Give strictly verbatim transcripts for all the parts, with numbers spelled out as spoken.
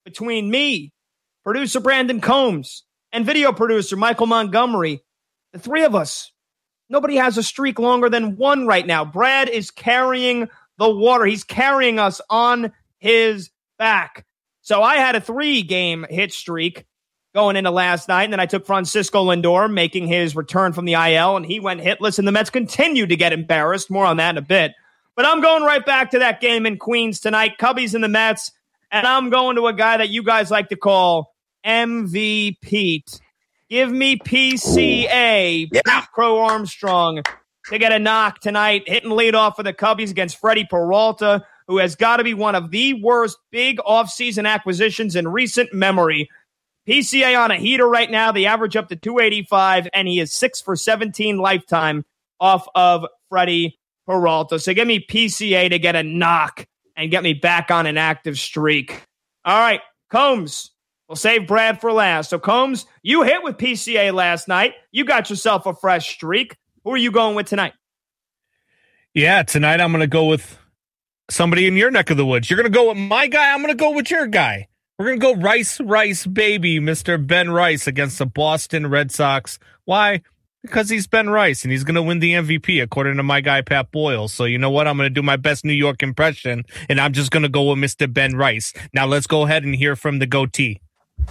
between me, producer Brandon Combs, and video producer Michael Montgomery. The three of us, nobody has a streak longer than one right now. Brad is carrying the water. He's carrying us on his back. So I had a three-game hit streak going into last night, and then I took Francisco Lindor making his return from the I L, and he went hitless, and the Mets continued to get embarrassed. More on that in a bit. But I'm going right back to that game in Queens tonight, Cubbies and the Mets, and I'm going to a guy that you guys like to call M V P. Give me P C A, yeah. Pete Crow Armstrong, to get a knock tonight, hitting leadoff for the Cubbies against Freddie Peralta, who has got to be one of the worst big offseason acquisitions in recent memory. P C A on a heater right now. They average up to two eighty-five, and he is six for seventeen lifetime off of Freddie Peralta. So give me P C A to get a knock and get me back on an active streak. All right, Combs. We'll save Brad for last. So, Combs, you hit with P C A last night. You got yourself a fresh streak. Who are you going with tonight? Yeah, tonight I'm going to go with somebody in your neck of the woods. You're going to go with my guy. I'm going to go with your guy. We're going to go Rice, Rice, baby, Mister Ben Rice against the Boston Red Sox. Why? Because he's Ben Rice, and he's going to win the M V P, according to my guy, Pat Boyle. So you know what? I'm going to do my best New York impression, and I'm just going to go with Mister Ben Rice. Now let's go ahead and hear from the goatee.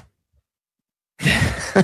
And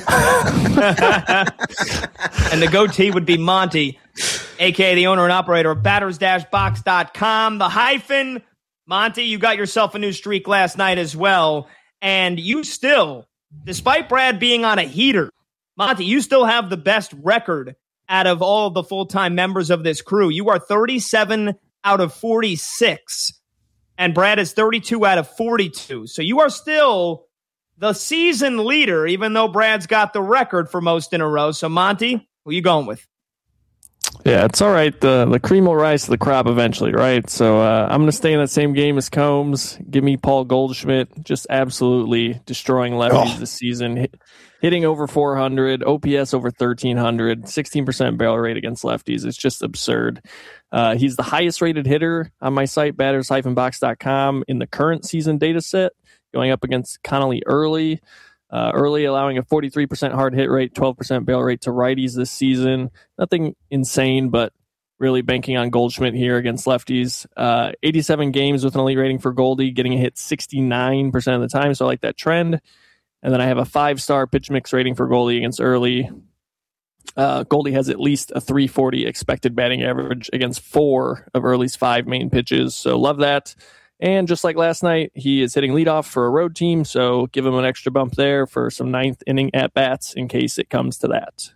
the goatee would be Monty, a k a the owner and operator of batters dash box dot com. The hyphen, Monty, you got yourself a new streak last night as well. And you still, despite Brad being on a heater, Monty, you still have the best record out of all of the full-time members of this crew. You are thirty-seven out of forty-six, and Brad is thirty-two out of forty-two. So you are still the season leader, even though Brad's got the record for most in a row. So, Monty, who are you going with? Yeah, it's all right. The the cream will rise to the crop eventually, right? So uh, I'm going to stay in that same game as Combs. Give me Paul Goldschmidt, just absolutely destroying lefties oh. this season. Hit, hitting over four hundred, O P S over thirteen hundred, sixteen percent barrel rate against lefties. It's just absurd. Uh, he's the highest rated hitter on my site, batters dash box dot com, in the current season data set, going up against Connolly Early. Uh, early allowing a forty-three percent hard hit rate, twelve percent barrel rate to righties this season. Nothing insane, but really banking on Goldschmidt here against lefties. Uh, eighty-seven games with an elite rating for Goldie, getting a hit sixty-nine percent of the time, so I like that trend. And then I have a five-star pitch mix rating for Goldie against Early. Uh, Goldie has at least a three forty expected batting average against four of Early's five main pitches, so love that. And just like last night, he is hitting leadoff for a road team, so give him an extra bump there for some ninth inning at-bats in case it comes to that.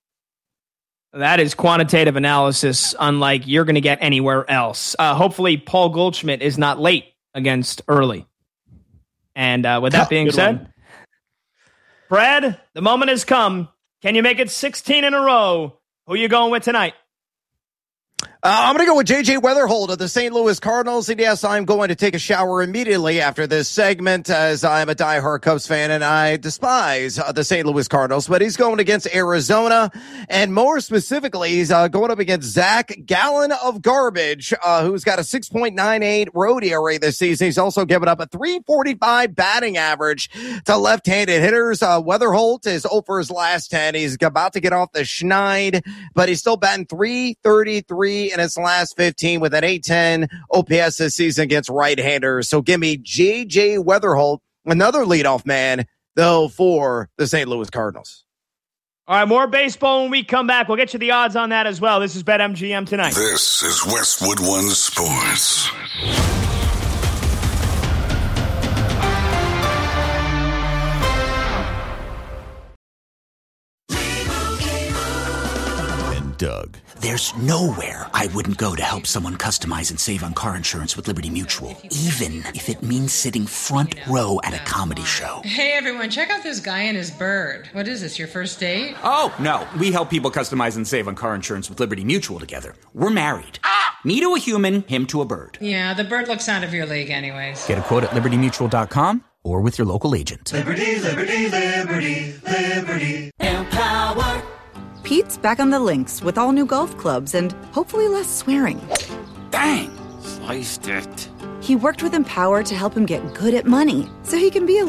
That is quantitative analysis unlike you're going to get anywhere else. Uh, hopefully, Paul Goldschmidt is not late against Early. And uh, with that oh, being said, one. Brad, the moment has come. Can you make it sixteen in a row? Who are you going with tonight? Uh, I'm going to go with J J Weatherholt of the Saint Louis Cardinals. And yes, I'm going to take a shower immediately after this segment, as I'm a diehard Cubs fan and I despise uh, the Saint Louis Cardinals. But he's going against Arizona, and more specifically, he's uh, going up against Zach Gallen of Garbage, uh, who's got a six point nine eight road E R A this season. He's also given up a three forty-five batting average to left-handed hitters. Uh, Weatherholt is oh for his last ten. He's about to get off the schneid, but he's still batting three thirty-three in his last fifteen with an eight ten O P S this season against right-handers. So give me J J Weatherholt, another leadoff man, though, for the Saint Louis Cardinals. All right, more baseball when we come back. We'll get you the odds on that as well. This is BetMGM tonight. This is Westwood One Sports. Doug. There's nowhere I wouldn't go to help someone customize and save on car insurance with Liberty Mutual, even if it means sitting front row at a comedy show. Hey everyone, check out this guy and his bird. What is this, your first date? Oh, no. We help people customize and save on car insurance with Liberty Mutual together. We're married. Ah! Me to a human, him to a bird. Yeah, the bird looks out of your league anyways. Get a quote at liberty mutual dot com or with your local agent. Liberty, liberty, liberty, liberty. Empower. Pete's back on the links with all new golf clubs and hopefully less swearing. Dang! Sliced it. He worked with Empower to help him get good at money so he can be a